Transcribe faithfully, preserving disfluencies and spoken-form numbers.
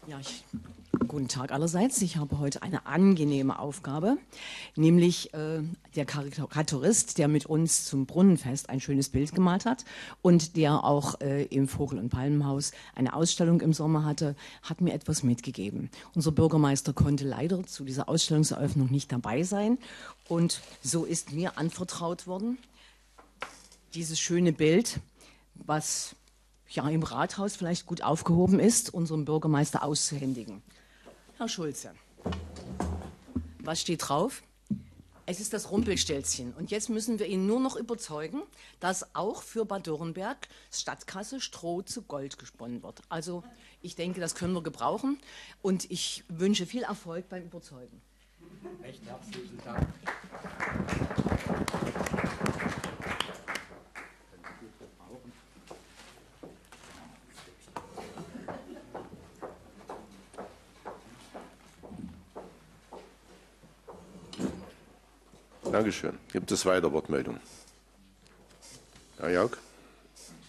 Ja, ich, guten Tag allerseits. Ich habe heute eine angenehme Aufgabe, nämlich äh, der Karikaturist, der mit uns zum Brunnenfest ein schönes Bild gemalt hat und der auch äh, im Vogel- und Palmenhaus eine Ausstellung im Sommer hatte, hat mir etwas mitgegeben. Unser Bürgermeister konnte leider zu dieser Ausstellungseröffnung nicht dabei sein und so ist mir anvertraut worden, dieses schöne Bild, was ja im Rathaus vielleicht gut aufgehoben ist, unserem Bürgermeister auszuhändigen. Herr Schulze, was steht drauf? Es ist das Rumpelstilzchen. Und jetzt müssen wir ihn nur noch überzeugen, dass auch für Bad Dürrenberg Stadtkasse Stroh zu Gold gesponnen wird. Also ich denke, das können wir gebrauchen und ich wünsche viel Erfolg beim Überzeugen. Recht herzlichen Dank. Dankeschön. Gibt es weiter Wortmeldungen? Herr Jauch?